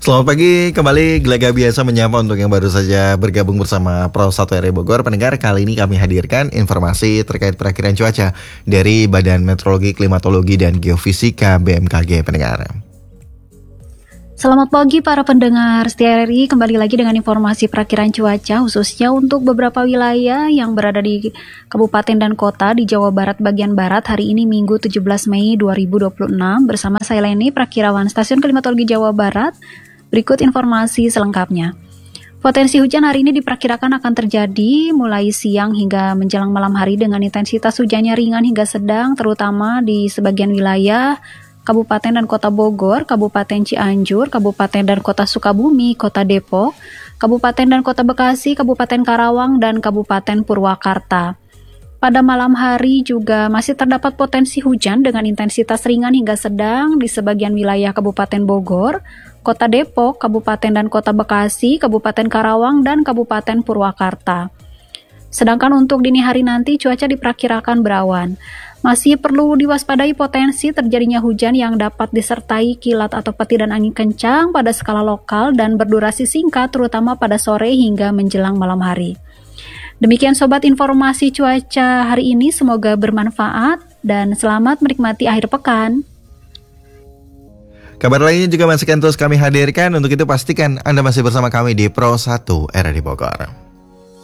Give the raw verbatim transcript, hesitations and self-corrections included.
Selamat pagi, kembali Gelaga Biasa menyapa untuk yang baru saja bergabung bersama Pro satu R I Bogor. Pendengar, kali ini kami hadirkan informasi terkait perakiraan cuaca dari Badan Meteorologi, Klimatologi, dan Geofisika B M K G, pendengar. Selamat pagi para pendengar setia R I, kembali lagi dengan informasi perakiraan cuaca khususnya untuk beberapa wilayah yang berada di kabupaten dan kota di Jawa Barat bagian barat hari ini Minggu tujuh belas Mei dua ribu dua puluh enam bersama saya Leni, Prakirawan Stasiun Klimatologi Jawa Barat. Berikut informasi selengkapnya. Potensi hujan hari ini diperkirakan akan terjadi mulai siang hingga menjelang malam hari dengan intensitas hujannya ringan hingga sedang terutama di sebagian wilayah Kabupaten dan Kota Bogor, Kabupaten Cianjur, Kabupaten dan Kota Sukabumi, Kota Depok, Kabupaten dan Kota Bekasi, Kabupaten Karawang, dan Kabupaten Purwakarta. Pada malam hari juga masih terdapat potensi hujan dengan intensitas ringan hingga sedang di sebagian wilayah Kabupaten Bogor, Kota Depok, Kabupaten dan Kota Bekasi, Kabupaten Karawang, dan Kabupaten Purwakarta. Sedangkan untuk dini hari nanti cuaca diperkirakan berawan. Masih perlu diwaspadai potensi terjadinya hujan yang dapat disertai kilat atau petir dan angin kencang pada skala lokal dan berdurasi singkat terutama pada sore hingga menjelang malam hari. Demikian sobat informasi cuaca hari ini, semoga bermanfaat dan selamat menikmati akhir pekan. Kabar lainnya juga masih akan terus kami hadirkan. Untuk itu pastikan Anda masih bersama kami di Pro satu R I Bogor.